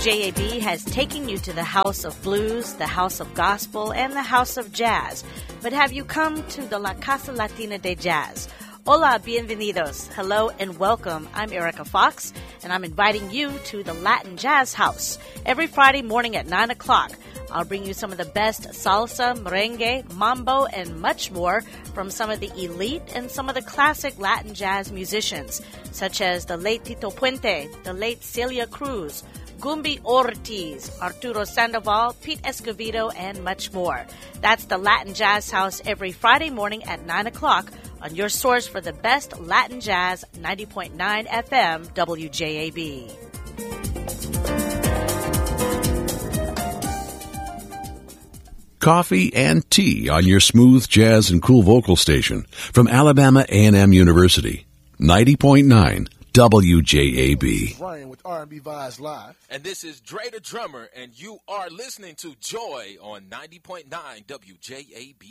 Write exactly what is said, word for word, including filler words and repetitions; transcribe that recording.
J A B has taken you to the house of blues, the house of gospel, and the house of jazz. But have you come to the La Casa Latina de Jazz? Hola, bienvenidos. Hello and welcome. I'm Erica Fox, and I'm inviting you to the Latin Jazz House every Friday morning at nine o'clock. I'll bring you some of the best salsa, merengue, mambo, and much more from some of the elite and some of the classic Latin jazz musicians, such as the late Tito Puente, the late Celia Cruz, Gumby Ortiz, Arturo Sandoval, Pete Escovedo, and much more. That's the Latin Jazz House every Friday morning at nine o'clock on your source for the best Latin jazz, ninety point nine F M W J A B. Coffee and tea on your smooth jazz and cool vocal station from Alabama A and M University, ninety point nine W J A B. Ryan with R and B Vibes Live. And this is Dre the Drummer, and you are listening to Joy on ninety point nine W J A B.